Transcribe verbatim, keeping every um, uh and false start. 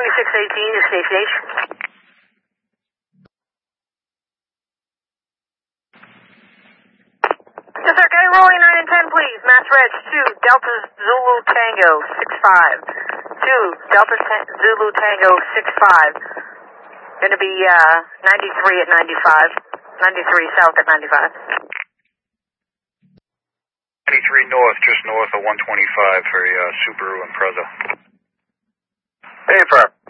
twenty-six eighteen is Station H. Yes, sir. Okay, rolling nine and ten, please. Mass Reg two, Delta Zulu Tango six five. two, Delta Ta- Zulu Tango six five. Going to be uh, ninety-three at ninety-five. ninety-three south at ninety-five. ninety-three north, just north of one twenty-five for uh, Subaru Impreza. Hey, Fred.